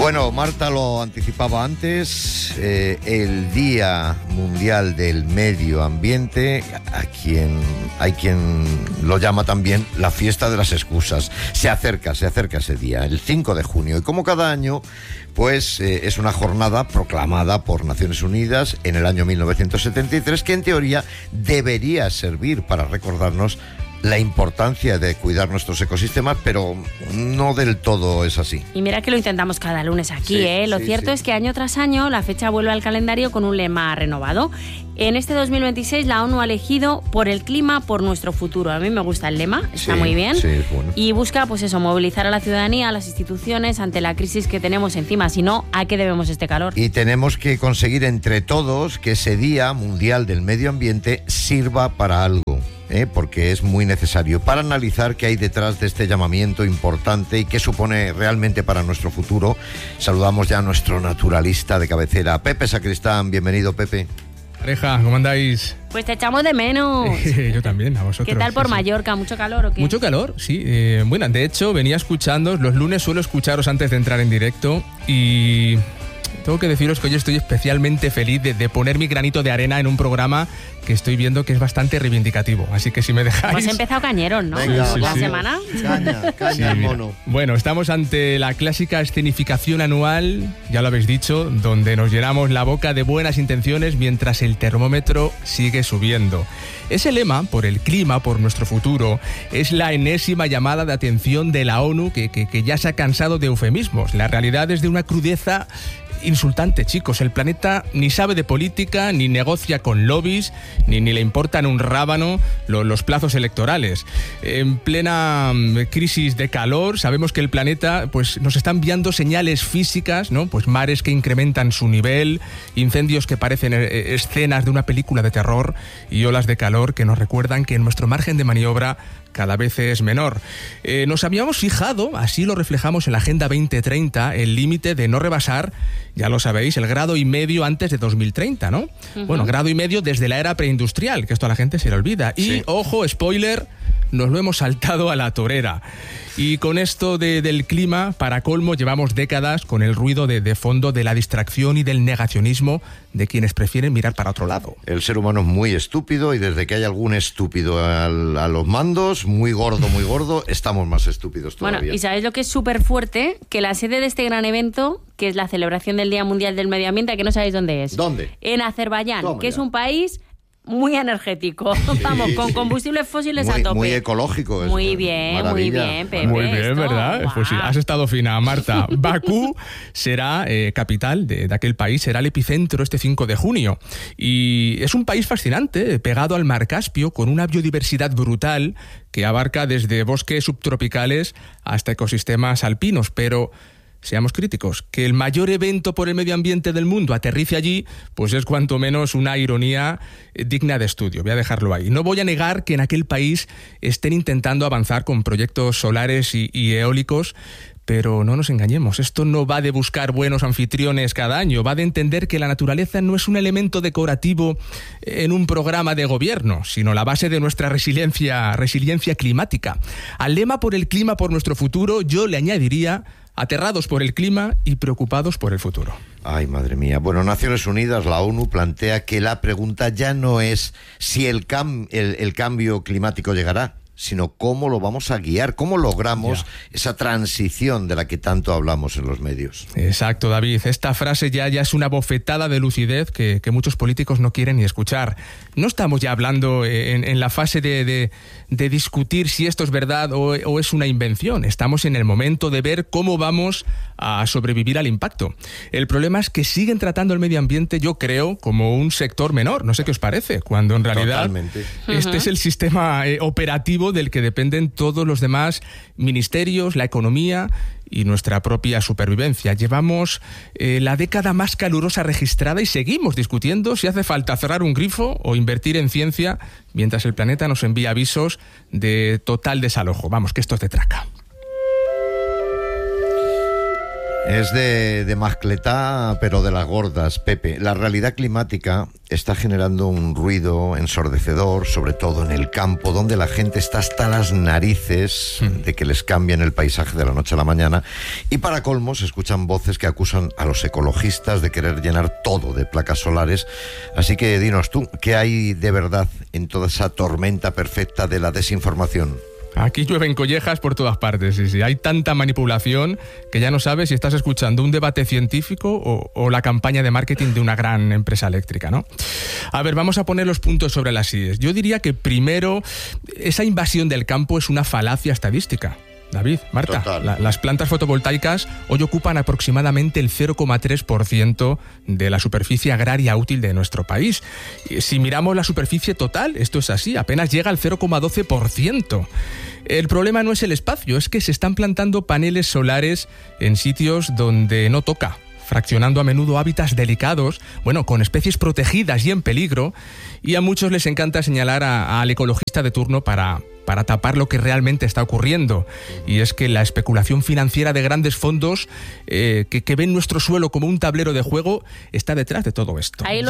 Bueno, Marta lo anticipaba antes, el Día Mundial del Medio Ambiente, hay quien lo llama también la fiesta de las excusas. Se acerca ese día, el 5 de junio, y como cada año, pues es una jornada proclamada por Naciones Unidas en el año 1973, que en teoría debería servir para recordarnos la importancia de cuidar nuestros ecosistemas, pero no del todo es así. Y mira que lo intentamos cada lunes aquí, sí, Lo cierto es que año tras año la fecha vuelve al calendario con un lema renovado. En este 2026 la ONU ha elegido por el clima, por nuestro futuro. A mí me gusta el lema, está muy bien. Sí, es bueno. Y busca, pues eso, movilizar a la ciudadanía, a las instituciones ante la crisis que tenemos encima. Si no, ¿a qué debemos este calor? Y tenemos que conseguir entre todos que ese Día Mundial del Medio Ambiente sirva para algo. Porque es muy necesario para analizar qué hay detrás de este llamamiento importante y qué supone realmente para nuestro futuro. Saludamos ya a nuestro naturalista de cabecera, Pepe Sacristán. Bienvenido, Pepe. Pareja, ¿cómo andáis? Pues te echamos de menos. Yo también, a vosotros. ¿Qué tal por sí. Mallorca? ¿Mucho calor o qué? Mucho calor, sí. Bueno, de hecho, venía escuchando, los lunes suelo escucharos antes de entrar en directo y tengo que deciros que hoy estoy especialmente feliz de poner mi granito de arena en un programa que estoy viendo que es bastante reivindicativo. Así que si me dejáis... Pues he empezado cañeros, ¿no? Venga, la semana. Caña al mono. Bueno, estamos ante la clásica escenificación anual, ya lo habéis dicho, donde nos llenamos la boca de buenas intenciones mientras el termómetro sigue subiendo. Ese lema, por el clima, por nuestro futuro, es la enésima llamada de atención de la ONU que ya se ha cansado de eufemismos. La realidad es de una crudeza insultante, chicos. El planeta ni sabe de política, ni negocia con lobbies, ni le importan un rábano los plazos electorales. En plena crisis de calor, sabemos que el planeta pues nos está enviando señales físicas, ¿no? Pues mares que incrementan su nivel, incendios que parecen escenas de una película de terror y olas de calor que nos recuerdan que nuestro margen de maniobra cada vez es menor. Nos habíamos fijado, así lo reflejamos en la Agenda 2030, el límite de no rebasar, ya lo sabéis, el 1,5 grados antes de 2030, ¿no? Uh-huh. Bueno, 1,5 grados desde la era preindustrial, que esto a la gente se le olvida. Y, ojo, spoiler, nos lo hemos saltado a la torera. Y con esto del clima, para colmo, llevamos décadas con el ruido de fondo de la distracción y del negacionismo de quienes prefieren mirar para otro lado. El ser humano es muy estúpido y desde que hay algún estúpido a los mandos, muy gordo, estamos más estúpidos todavía. Bueno, y ¿sabéis lo que es súper fuerte? Que la sede de este gran evento, que es la celebración del Día Mundial del Medio Ambiente, que no sabéis dónde es. ¿Dónde? En Azerbaiyán, Toma que ya. es un país muy energético. Vamos, con combustibles fósiles a tope. Muy ecológico. Muy bien, Pepe. Muy bien, ¿verdad? Wow. Pues sí, has estado fina, Marta. Bakú será capital de aquel país, será el epicentro este 5 de junio. Y es un país fascinante, pegado al mar Caspio, con una biodiversidad brutal que abarca desde bosques subtropicales hasta ecosistemas alpinos, pero seamos críticos, que el mayor evento por el medio ambiente del mundo aterrice allí, pues es cuanto menos una ironía digna de estudio. Voy a dejarlo ahí. No voy a negar que en aquel país estén intentando avanzar con proyectos solares y eólicos, pero no nos engañemos, esto no va de buscar buenos anfitriones cada año, va de entender que la naturaleza no es un elemento decorativo en un programa de gobierno, sino la base de nuestra resiliencia climática. Al lema por el clima, por nuestro futuro, yo le añadiría: aterrados por el clima y preocupados por el futuro. Ay, madre mía. Bueno, Naciones Unidas, la ONU, plantea que la pregunta ya no es si el cambio climático llegará, sino cómo lo vamos a guiar, cómo logramos esa transición de la que tanto hablamos en los medios. Exacto, David. Esta frase ya es una bofetada de lucidez que muchos políticos no quieren ni escuchar. No estamos ya hablando en la fase de discutir si esto es verdad o es una invención. Estamos en el momento de ver cómo vamos a sobrevivir al impacto. El problema es que siguen tratando el medio ambiente, yo creo, como un sector menor. No sé qué os parece, cuando en realidad Totalmente. Este es el sistema operativo del que dependen todos los demás ministerios, la economía y nuestra propia supervivencia. Llevamos la década más calurosa registrada y seguimos discutiendo si hace falta cerrar un grifo o invertir en ciencia mientras el planeta nos envía avisos de total desalojo. Vamos, que esto es de traca. Es de mascletá, pero de las gordas, Pepe. La realidad climática está generando un ruido ensordecedor, sobre todo en el campo, donde la gente está hasta las narices de que les cambien el paisaje de la noche a la mañana. Y para colmo, se escuchan voces que acusan a los ecologistas de querer llenar todo de placas solares. Así que dinos tú, ¿qué hay de verdad en toda esa tormenta perfecta de la desinformación? Aquí llueven collejas por todas partes, sí. Hay tanta manipulación que ya no sabes si estás escuchando un debate científico o la campaña de marketing de una gran empresa eléctrica, ¿no? A ver, vamos a poner los puntos sobre las IES. Yo diría que primero, esa invasión del campo es una falacia estadística. David, Marta, las plantas fotovoltaicas hoy ocupan aproximadamente el 0,3% de la superficie agraria útil de nuestro país. Si miramos la superficie total, esto es así, apenas llega al 0,12%. El problema no es el espacio, es que se están plantando paneles solares en sitios donde no toca, fraccionando a menudo hábitats delicados, con especies protegidas y en peligro, y a muchos les encanta señalar al ecologista de turno para tapar lo que realmente está ocurriendo. Y es que la especulación financiera de grandes fondos que ven nuestro suelo como un tablero de juego está detrás de todo esto. Ahí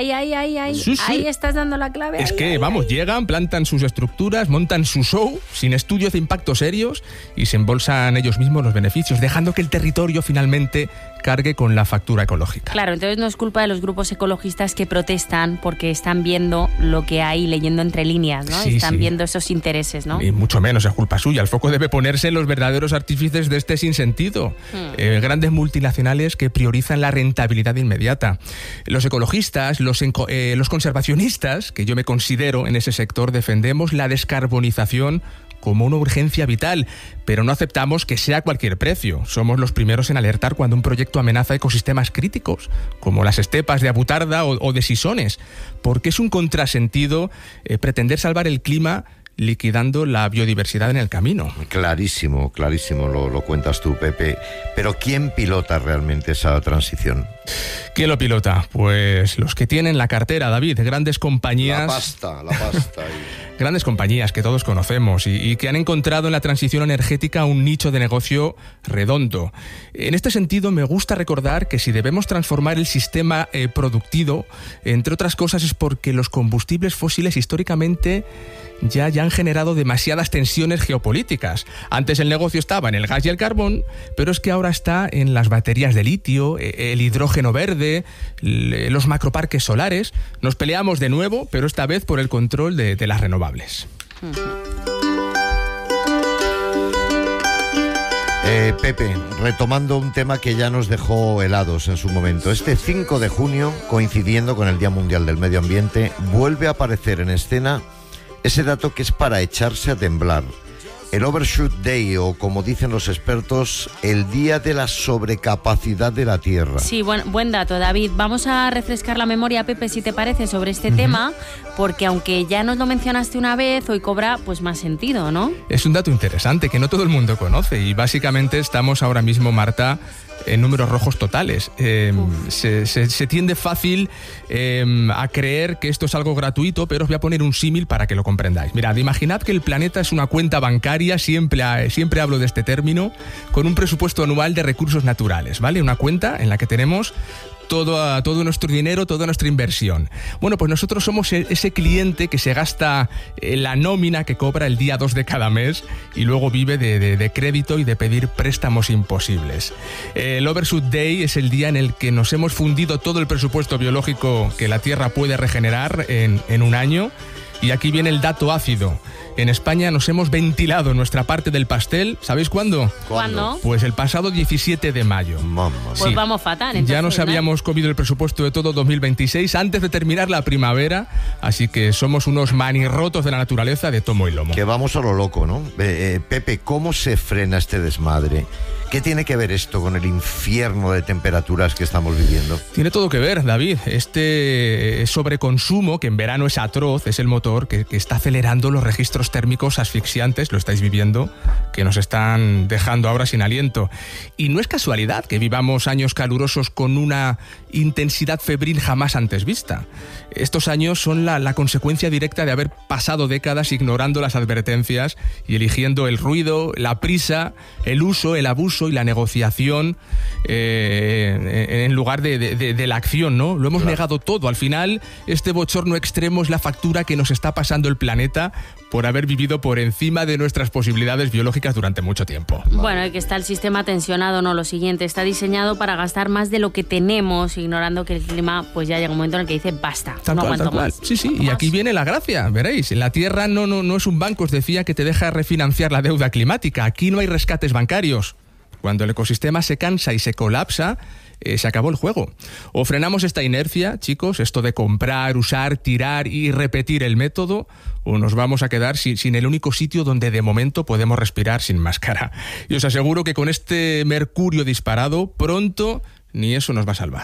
estás dando la clave. Es que, llegan, plantan sus estructuras, montan su show sin estudios de impacto serios y se embolsan ellos mismos los beneficios, dejando que el territorio finalmente cargue con la factura ecológica. Claro, entonces no es culpa de los grupos ecologistas que protestan porque están viendo lo que hay, leyendo entre líneas, ¿no? Están viendo esos intereses, ¿no? Y mucho menos es culpa suya. El foco debe ponerse en los verdaderos artífices de este sinsentido. Grandes multinacionales que priorizan la rentabilidad inmediata. Los ecologistas, los conservacionistas, que yo me considero en ese sector, defendemos la descarbonización como una urgencia vital, pero no aceptamos que sea a cualquier precio. Somos los primeros en alertar cuando un proyecto amenaza ecosistemas críticos, como las estepas de Abutarda o de Sisones, porque es un contrasentido pretender salvar el clima liquidando la biodiversidad en el camino. Clarísimo, lo cuentas tú, Pepe. Pero ¿quién pilota realmente esa transición? ¿Quién lo pilota? Pues los que tienen la cartera, David, grandes compañías... La pasta. Grandes compañías que todos conocemos y que han encontrado en la transición energética un nicho de negocio redondo. En este sentido, me gusta recordar que si debemos transformar el sistema productivo, entre otras cosas, es porque los combustibles fósiles históricamente ya han generado demasiadas tensiones geopolíticas. Antes el negocio estaba en el gas y el carbón, pero es que ahora está en las baterías de litio, el hidrógeno verde, los macroparques solares. Nos peleamos de nuevo, pero esta vez por el control de las renovables. Pepe, retomando un tema que ya nos dejó helados en su momento. Este 5 de junio, coincidiendo con el Día Mundial del Medio Ambiente, vuelve a aparecer en escena ese dato que es para echarse a temblar. El Overshoot Day, o como dicen los expertos, el día de la sobrecapacidad de la Tierra. Sí, buen dato, David. Vamos a refrescar la memoria, Pepe, si te parece, sobre este tema, porque aunque ya nos lo mencionaste una vez, hoy cobra pues más sentido, ¿no? Es un dato interesante que no todo el mundo conoce y básicamente estamos ahora mismo, Marta, en números rojos totales. Se tiende fácil a creer que esto es algo gratuito, pero os voy a poner un símil para que lo comprendáis. Mirad, imaginad que el planeta es una cuenta bancaria, siempre hablo de este término, con un presupuesto anual de recursos naturales, ¿vale? Una cuenta en la que tenemos todo nuestro dinero, toda nuestra inversión. Bueno, pues nosotros somos ese cliente que se gasta la nómina que cobra el día 2 de cada mes y luego vive de crédito y de pedir préstamos imposibles. El Overshoot Day es el día en el que nos hemos fundido todo el presupuesto biológico que la Tierra puede regenerar en un año. Y aquí viene el dato ácido. En España nos hemos ventilado nuestra parte del pastel. ¿Sabéis cuándo? ¿Cuándo? Pues el pasado 17 de mayo. Pues vamos fatal, entonces. Ya nos habíamos comido el presupuesto de todo 2026 antes de terminar la primavera, así que somos unos manirrotos de la naturaleza de tomo y lomo. Que vamos a lo loco, ¿no? Pepe, ¿cómo se frena este desmadre? ¿Qué tiene que ver esto con el infierno de temperaturas que estamos viviendo? Tiene todo que ver, David. Este sobreconsumo, que en verano es atroz, es el motor que está acelerando los registros térmicos asfixiantes, lo estáis viviendo, que nos están dejando ahora sin aliento. Y no es casualidad que vivamos años calurosos con una intensidad febril jamás antes vista. Estos años son la consecuencia directa de haber pasado décadas ignorando las advertencias y eligiendo el ruido, la prisa, el uso, el abuso discurso y la negociación en lugar de la acción, ¿no? Lo hemos negado todo. Al final, este bochorno extremo es la factura que nos está pasando el planeta por haber vivido por encima de nuestras posibilidades biológicas durante mucho tiempo. Bueno, y que está el sistema tensionado, ¿no? Lo siguiente, está diseñado para gastar más de lo que tenemos, ignorando que el clima, pues ya llega un momento en el que dice basta, no aguanto más. Sí, y aquí viene la gracia, veréis. La Tierra no es un banco, os decía, que te deja refinanciar la deuda climática. Aquí no hay rescates bancarios. Cuando el ecosistema se cansa y se colapsa, se acabó el juego. O frenamos esta inercia, chicos, esto de comprar, usar, tirar y repetir el método, o nos vamos a quedar sin el único sitio donde de momento podemos respirar sin máscara. Y os aseguro que con este mercurio disparado, pronto ni eso nos va a salvar.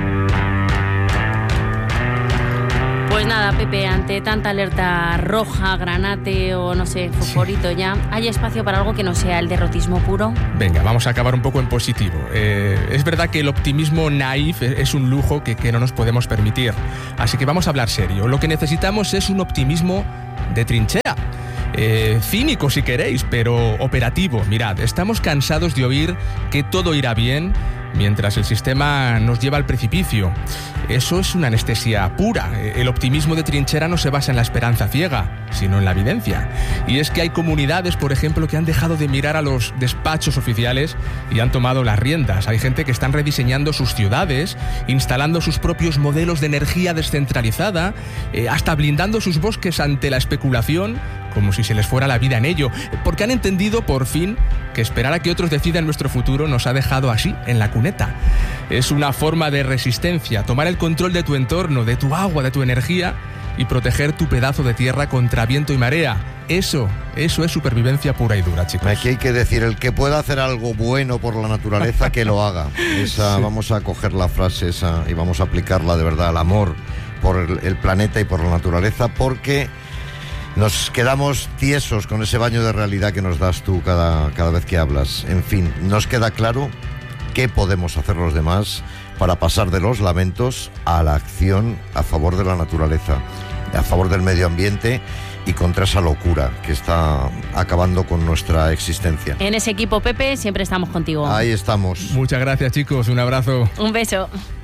Pues nada, Pepe, ante tanta alerta roja, granate o no sé, fosforito ya, ¿hay espacio para algo que no sea el derrotismo puro? Venga, vamos a acabar un poco en positivo. Es verdad que el optimismo naif es un lujo que no nos podemos permitir. Así que vamos a hablar serio. Lo que necesitamos es un optimismo de trinchera. Cínico si queréis, pero operativo. Mirad, estamos cansados de oír que todo irá bien mientras el sistema nos lleva al precipicio. Eso es una anestesia pura. El optimismo de trinchera no se basa en la esperanza ciega, sino en la evidencia. Y es que hay comunidades, por ejemplo, que han dejado de mirar a los despachos oficiales y han tomado las riendas. Hay gente que están rediseñando sus ciudades, instalando sus propios modelos de energía descentralizada, hasta blindando sus bosques ante la especulación, como si se les fuera la vida en ello, porque han entendido por fin que esperar a que otros decidan nuestro futuro nos ha dejado así, en la cuneta. Es una forma de resistencia, tomar el control de tu entorno, de tu agua, de tu energía y proteger tu pedazo de tierra contra viento y marea. Eso es supervivencia pura y dura, chicos. Aquí hay que decir, el que pueda hacer algo bueno por la naturaleza, que lo haga. Esa, sí. Vamos a coger la frase esa y vamos a aplicarla de verdad al amor por el planeta y por la naturaleza, porque nos quedamos tiesos con ese baño de realidad que nos das tú cada vez que hablas. En fin, nos queda claro qué podemos hacer los demás para pasar de los lamentos a la acción a favor de la naturaleza, a favor del medio ambiente y contra esa locura que está acabando con nuestra existencia. En ese equipo, Pepe, siempre estamos contigo. Ahí estamos. Muchas gracias, chicos. Un abrazo. Un beso.